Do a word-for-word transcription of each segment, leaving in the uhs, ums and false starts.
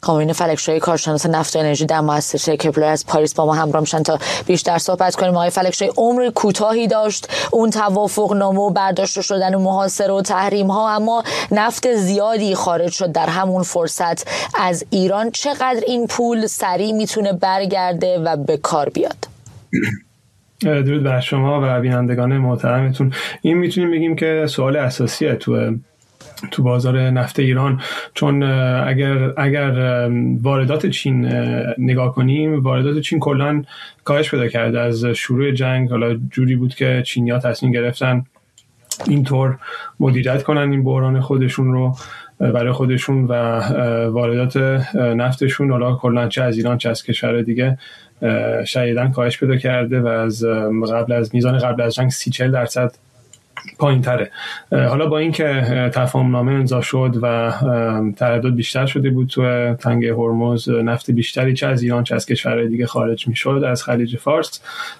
کامران فلکشاهی، کارشناس نفت و انرژی در مؤسسه کپلر از پاریس با ما همراه میشن تا بیشتر صحبت کنیم. آقای فلکشاهی، عمر کوتاهی داشت اون توافق نامه و برداشته شدن و محاصره و تحریم ها، اما نفت زیادی خارج شد در همون فرصت از ایران. چقدر این پول سریع میتونه برگرده و به کار بیاد؟ درود بر شما و بینندگان محترمتون. این میتونیم بگیم که سوال اساسیه تو تو بازار نفت ایران، چون اگر اگر واردات چین نگاه کنیم، واردات چین کلا کاهش پیدا کرده از شروع جنگ. حالا جوری بود که چینی‌ها تصمیم گرفتن اینطور مدیریت کنن این بحران خودشون رو برای خودشون و واردات نفتشون حالا کلا چه از ایران چه از کشور دیگه شدیداً کاهش پیدا کرده و از قبل از میزان قبل از جنگ سی چهل درصد پایین تره. حالا با اینکه تفاهم نامه امضا شد و تردد بیشتر شده بود تو تنگه هرمز، نفت بیشتری چه از ایران چه از کشورهای دیگه خارج میشد از خلیج فارس،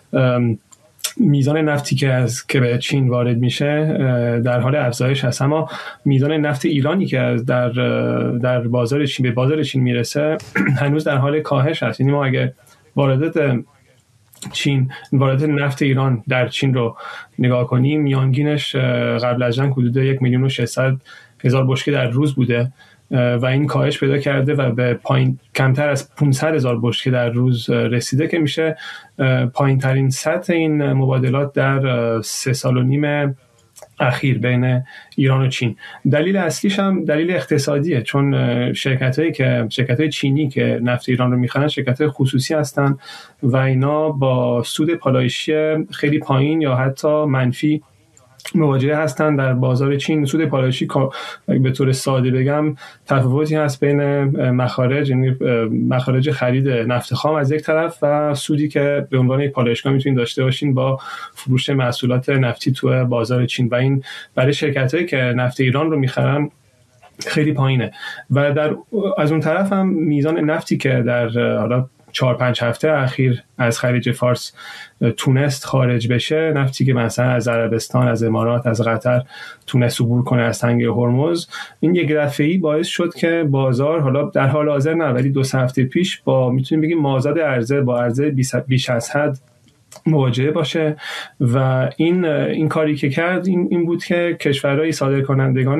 میزان نفتی که از که به چین وارد میشه در حال افزایش هست، اما میزان نفت ایرانی که در در بازار چین به بازار چین میرسه هنوز در حال کاهش هست. یعنی ما اگر واردات چین واردات نفت ایران در چین رو نگاه کنیم، میانگینش قبل از جنگ حدود یک میلیون و ششصد هزار بشکه در روز بوده و این کاهش پیدا کرده و به پایین کمتر از پانصد هزار بشکه در روز رسیده که میشه پایین ترین سطح این مبادلات در سه سال و نیم اخیر بین ایران و چین. دلیل اصلیش هم دلیل اقتصادیه، چون شرکتایی که شرکتای چینی که نفت ایران رو میخرن شرکتای خصوصی هستن و اینا با سود پالایشی خیلی پایین یا حتی منفی مواجه هستن در بازار چین. سود پالایشی به طور ساده بگم تفاوتی هست بین مخارج، یعنی مخارج خرید نفت خام از یک طرف و سودی که به عنوان یک پالایشگاه میتونید داشته باشین با فروش محصولات نفتی تو بازار چین و این برای شرکتایی که نفت ایران رو میخرن خیلی پایینه. و در از اون طرف هم میزان نفتی که در حالا چهار پنج هفته اخیر از خلیج فارس تونست خارج بشه، نفتی که مثلا از عربستان، از امارات، از قطر تونست عبور کنه از تنگه هرمز، این یک دفعه‌ای باعث شد که بازار حالا در حال حاضر نه ولی دو سه هفته پیش با میتونیم بگیم مازاد عرضه با عرضه بیش از حد مواجهه باشه و این این کاری که کرد این این بود که کشورهای صادرکنندگان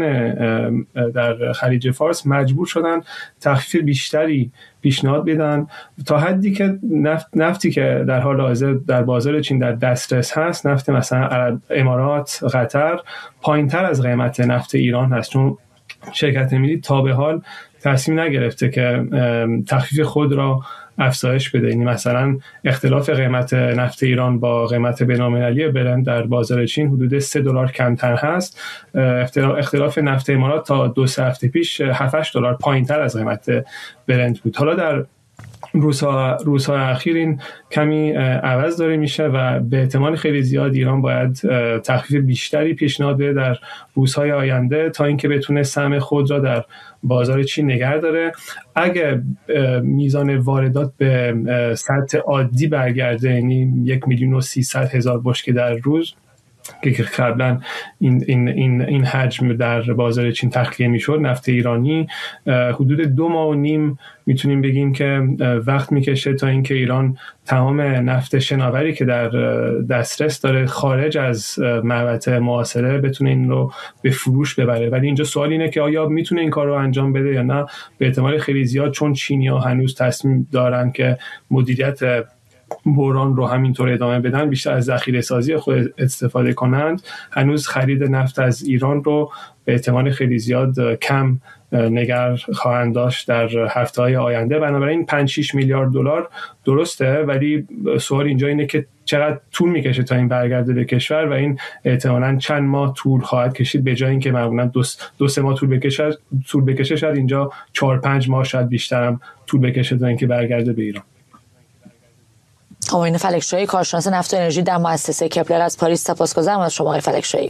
در خلیج فارس مجبور شدن تخفیف بیشتری پیشنهاد بدن تا حدی که نفت نفتی که در حال حاضر در بازار چین در دسترس هست، نفت مثلا عرب امارات، قطر، پایینتر از قیمت نفت ایران هست، چون شرکت ملی تا به حال تصمیم نگرفته که تخفیف خود را افزایش بده. یعنی مثلا اختلاف قیمت نفت ایران با قیمت بین‌المللی برنت در بازار چین حدود سه دلار کمتر هست. اختلاف نفت امارات تا دو سه هفته پیش هفت هشت دلار پایینتر از قیمت برنت بود. حالا در روزها روزهای اخیر این کمی عوض داره میشه و به احتمال خیلی زیاد ایران باید تخفیف بیشتری پیشنهاد بده در روزهای آینده تا اینکه بتونه سهم خود را در بازار چین نگه داره. اگه میزان واردات به سطح عادی برگرده، یعنی یک میلیون و سیصد هزار بشکه در روز که قبلا این این این این حجم در بازار چین تخلیه میشد، نفت ایرانی حدود دو ماه و نیم میتونیم بگیم که وقت میکشه تا اینکه ایران تمام نفت شناوری که در دسترس داره خارج از محوطه محاصره بتونه این رو به فروش ببره. ولی اینجا سوال اینه که آیا میتونه این کار رو انجام بده یا نه. به احتمال خیلی زیاد، چون چینی‌ها هنوز تصمیم دارن که مدیریت بحران رو همینطور ادامه بدن، بیشتر از ذخیره سازی خود استفاده کنند، هنوز خرید نفت از ایران رو به احتمال خیلی زیاد کم نگر خواهند داشت در هفته‌های آینده. بنابراین پنج شش میلیارد دلار درسته، ولی سوال اینجا اینه که چقدر طول میکشه تا این برگرده به کشور و این احتمالاً چند ماه طول خواهد کشید به جای اینکه معمولاً دو, دو سه ماه طول بکشه طول بکشه شاید اینجا چهار پنج ماه شاید بیشتر هم طول بکشه تا اینکه برگرده به ایران. کامران فلکشاهی، کارشناس نفت و انرژی در مؤسسه کپلر از پاریس، سپاسگزارم از شما آقای فلکشاهی.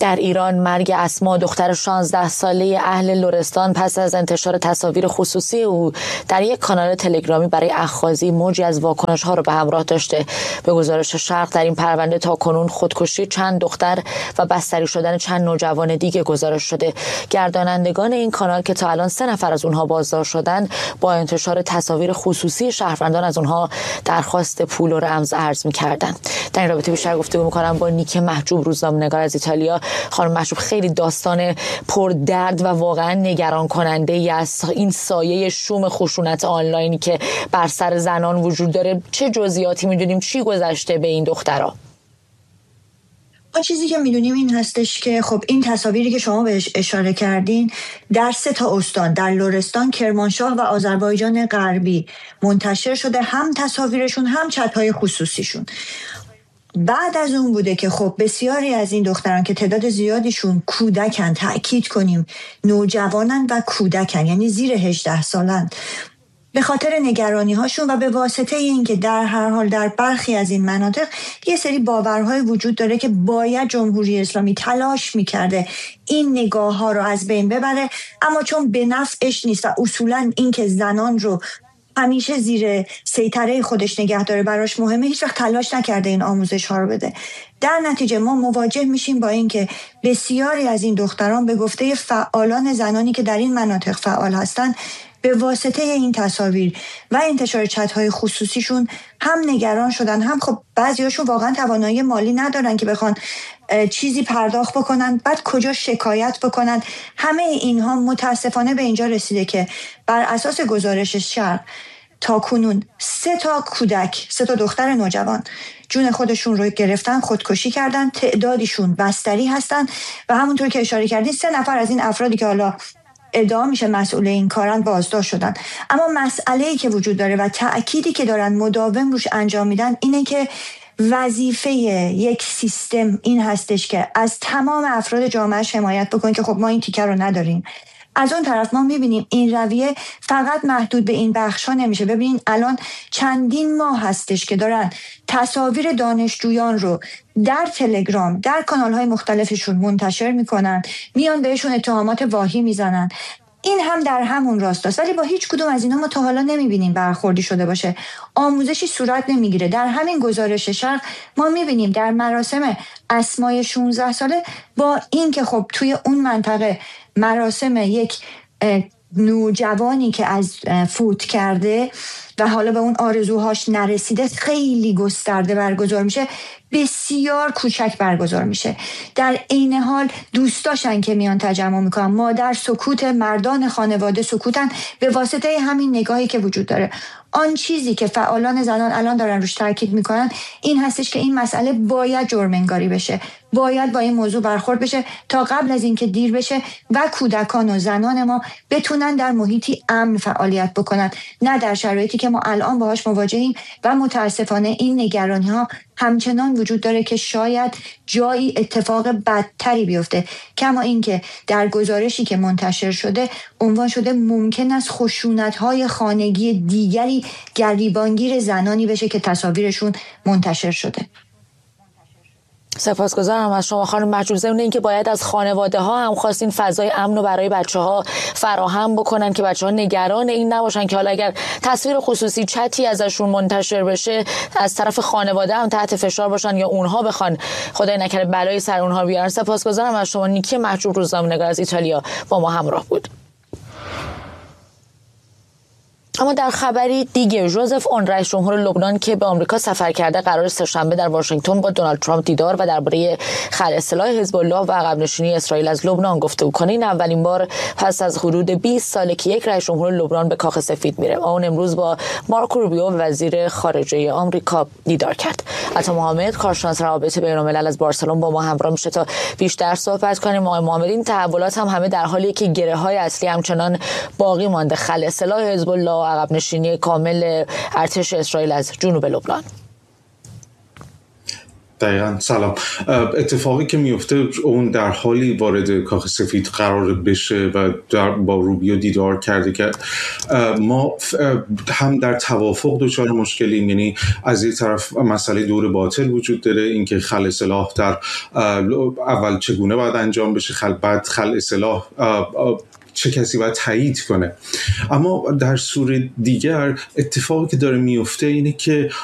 در ایران مرگ اسما دختر شانزده ساله اهل لرستان پس از انتشار تصاویر خصوصی او در یک کانال تلگرامی برای اخاذی موجی از واکنش‌ها را به همراه داشته. به گزارش شرق در این پرونده تاکنون خودکشی چند دختر و بستری شدن چند نوجوان دیگه گزارش شده. گردانندگان این کانال که تا الان سه نفر از اونها بازداشت شدن با انتشار تصاویر خصوصی شهروندان از اونها درخواست پول و رمز عرض می‌کردند. در این رابطه بیشتر گفتگو می‌کنم با نیک محجوب، روزنامه‌نگار از ایتالیا. خانم محجوب، خیلی داستان پر درد و واقعا نگران کننده ای است این سایه شوم خشونت آنلاینی که بر سر زنان وجود داره. چه جزئیاتی می‌دونیم؟ چی گذشته به این دخترها؟ ما چیزی که میدونیم این هستش که خب این تصاویری که شما بهش اشاره کردین در سه تا استان، در لرستان، کرمانشاه و آذربایجان غربی منتشر شده، هم تصاویرشون هم چت‌های خصوصیشون. بعد از اون بوده که خب بسیاری از این دختران که تعداد زیادیشون کودکن، تأکید کنیم نوجوانن و کودکن، یعنی زیر هجده سالن، به خاطر نگرانی هاشون و به واسطه این که در هر حال در برخی از این مناطق یه سری باورهای وجود داره که باید جمهوری اسلامی تلاش میکرده این نگاه ها رو از بین ببره، اما چون به نفعش نیست و اصولا این که زنان رو همیشه زیر سیطره خودش نگه داره براش مهمه، هیچ وقت تلاش نکرده این آموزش ها رو بده. در نتیجه ما مواجه میشیم با این که بسیاری از این دختران به گفته فعالان زنانی که در این مناطق فعال هستن به واسطه این تصاویر و انتشار چت‌های خصوصیشون هم نگران شدن، هم خب بعضیاشون واقعا توانایی مالی ندارن که بخوان چیزی پرداخت بکنن، بعد کجا شکایت بکنن. همه اینها متاسفانه به اینجا رسیده که بر اساس گزارش شرق تا کنون سه تا کودک، سه تا دختر نوجوان جون خودشون رو گرفتن، خودکشی کردن، تعدادیشون بستری هستن و همونطور که اشاره کردین سه نفر از این افرادی که حالا ادعا میشه مسئول این کارن بازداشت شدن. اما مسئله‌ای که وجود داره و تأکیدی که دارن مداوم روش انجام میدن اینه که وظیفه یک سیستم این هستش که از تمام افراد جامعه حمایت بکنه که خب ما این تیکه رو نداریم. از اون طرف ما میبینیم این رویه فقط محدود به این بخشا نمیشه. ببینین الان چندین ماه هستش که دارن تصاویر دانشجویان رو در تلگرام در کانال‌های مختلفشون منتشر میکنن، میان بهشون اتهامات واهی میزنن. این هم در همون راستاست، ولی با هیچ کدوم از اینا ما تا حالا نمیبینیم برخوردی شده باشه، آموزشی صورت نمیگیره. در همین گزارش شرق ما میبینیم در مراسم اسمای شانزده ساله با این که خب توی اون منطقه مراسم یک نوجوانی که از فوت کرده و حالا به اون آرزوهاش نرسیده خیلی گسترده برگزار میشه، بسیار کوچک برگزار میشه. در عین حال دوستاشن که میان تجمع میکنن، مادر سکوت، مردان خانواده سکوتن به واسطه همین نگاهی که وجود داره. آن چیزی که فعالان زنان الان دارن روش تاکید میکنن این هستش که این مسئله باید جرم انگاری بشه، باید با این موضوع برخورد بشه تا قبل از اینکه دیر بشه و کودکان و زنان ما بتونن در محیطی امن فعالیت بکنن، نه در شرایطی که ما الان باهاش مواجهیم. و متاسفانه این نگرانی ها همچنان وجود داره که شاید جایی اتفاق بدتری بیفته. کما اینکه در گزارشی که منتشر شده عنوان شده ممکن است خشونت‌های خانگی دیگری گریبانگیر زنانی بشه که تصاویرشون منتشر شده. سپاسگزارم از شما خانم محجوب. ضمن اینکه باید از خانواده ها هم خواستین فضای امن رو برای بچه ها فراهم بکنن که بچه ها نگران این نباشن که حالا اگر تصویر خصوصی چتی ازشون منتشر بشه از طرف خانواده هم تحت فشار باشن یا اونها بخوان خدای نکرده بلای سر اونها بیارن. سپاسگزارم از شما. نیکی محجوب، روزنامه‌نگار از ایتالیا، با ما همراه بود. اما در خبری دیگه، ژوزف اون رئیس جمهور لبنان که به آمریکا سفر کرده قرار سه‌شنبه در واشنگتن با دونالد ترامپ دیدار و درباره خلع سلاح حزب الله و عقب نشینی اسرائیل از لبنان گفتگو کنه. این اولین بار پس از حدود بیست ساله که یک رئیس جمهور لبنان به کاخ سفید میره. اون امروز با مارکو روبیو وزیر خارجه آمریکا دیدار کرد. عطا محمد کارشناس روابط بین‌الملل از بارسلون با ما همراه میشه تا بیشتر صحبت کنیم. آقای محمد، این تحولات هم همه در حالیه که گره‌های اصلی همچنان باقی مانده، خلع سلاح حزب الله، عقب نشینی کامل ارتش اسرائیل از جنوب لبنان. دقیقا. سلام. اتفاقی که میفته اون در حالی وارد کاخ سفید قرار بشه و در با روبیو دیدار کرده که ما هم در توافق دچار مشکلیم، یعنی از یک طرف مسئله دور باطل وجود داره، اینکه خلع سلاح در اول چگونه باید انجام بشه، خل بعد خلع سلاح چه کسی باید تایید کنه. اما در صورت دیگر اتفاقی که داره میفته اینه که